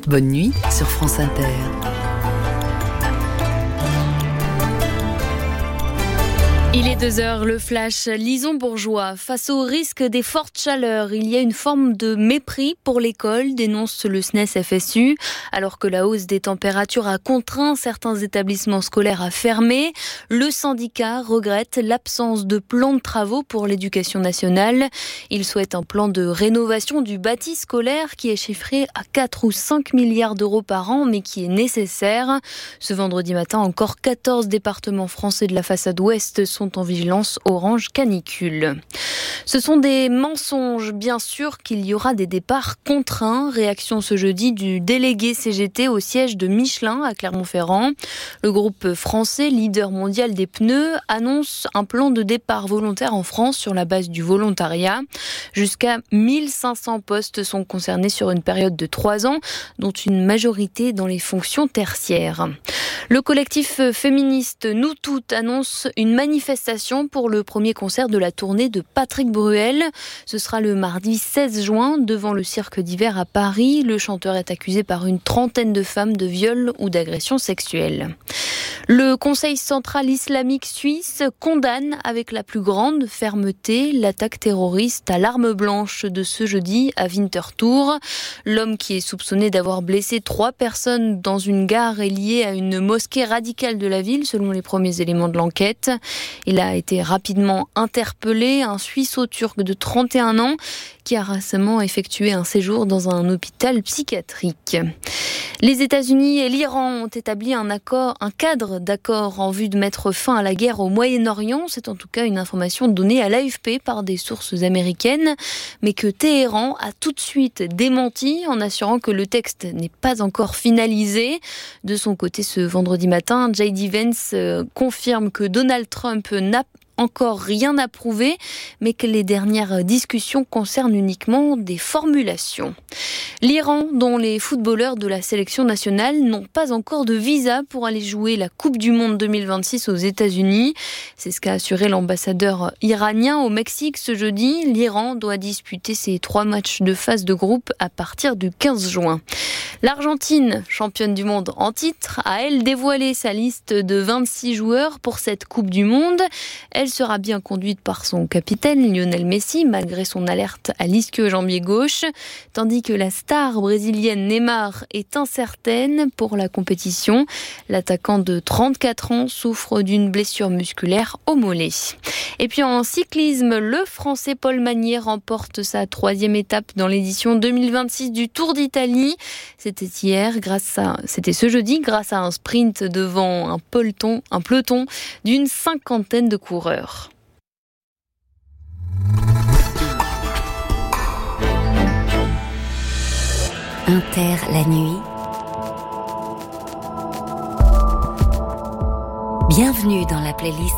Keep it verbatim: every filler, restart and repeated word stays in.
Bonne nuit sur France Inter. Il est deux heures, le flash. Lison Bourgeois. Face au risque des fortes chaleurs, il y a une forme de mépris pour l'école, dénonce le S N E S F S U. Alors que la hausse des températures a contraint certains établissements scolaires à fermer, le syndicat regrette l'absence de plan de travaux pour l'éducation nationale. Il souhaite un plan de rénovation du bâti scolaire qui est chiffré à quatre ou cinq milliards d'euros par an, mais qui est nécessaire. Ce vendredi matin, encore quatorze départements français de la façade ouest sont en vigilance orange canicule. Ce sont des mensonges, bien sûr, qu'il y aura des départs contraints. Réaction ce jeudi du délégué C G T au siège de Michelin à Clermont-Ferrand. Le groupe français, leader mondial des pneus, annonce un plan de départ volontaire en France sur la base du volontariat. Jusqu'à mille cinq cents postes sont concernés sur une période de trois ans, dont une majorité dans les fonctions tertiaires. Le collectif féministe Nous Toutes annonce une manifestation pour le premier concert de la tournée de Patrick Bruel. Ce sera le mardi seize juin devant le cirque d'hiver à Paris. Le chanteur est accusé par une trentaine de femmes de viol ou d'agression sexuelle. Le Conseil central islamique suisse condamne avec la plus grande fermeté l'attaque terroriste à l'arme blanche de ce jeudi à Winterthur. L'homme qui est soupçonné d'avoir blessé trois personnes dans une gare est lié à une mosquée radicale de la ville, selon les premiers éléments de l'enquête. Il a été rapidement interpellé, un Suisseau-turc de trente et un ans qui a récemment effectué un séjour dans un hôpital psychiatrique. Les États-Unis et l'Iran ont établi un accord, un cadre d'accord en vue de mettre fin à la guerre au Moyen-Orient. C'est en tout cas une information donnée à l'A F P par des sources américaines, mais que Téhéran a tout de suite démenti en assurant que le texte n'est pas encore finalisé. De son côté, ce vendredi matin, J D Vance confirme que Donald Trump n'a encore rien approuvé, mais que les dernières discussions concernent uniquement des formulations. L'Iran, dont les footballeurs de la sélection nationale n'ont pas encore de visa pour aller jouer la Coupe du Monde deux mille vingt-six aux États-Unis. C'est ce qu'a assuré l'ambassadeur iranien au Mexique ce jeudi. L'Iran doit disputer ses trois matchs de phase de groupe à partir du quinze juin. L'Argentine, championne du monde en titre, a elle dévoilé sa liste de vingt-six joueurs pour cette Coupe du Monde. Elle sera bien conduite par son capitaine Lionel Messi, malgré son alerte à l'ischio-jambier gauche, tandis que la star brésilienne Neymar est incertaine pour la compétition. L'attaquant de trente-quatre ans souffre d'une blessure musculaire au mollet. Et puis en cyclisme, le Français Paul Magnier remporte sa troisième étape dans l'édition deux mille vingt-six du Tour d'Italie. C'était hier, grâce à, c'était ce jeudi, grâce à un sprint devant un peloton, un peloton d'une cinquantaine de coureurs. Inter la nuit. Bienvenue dans la playlist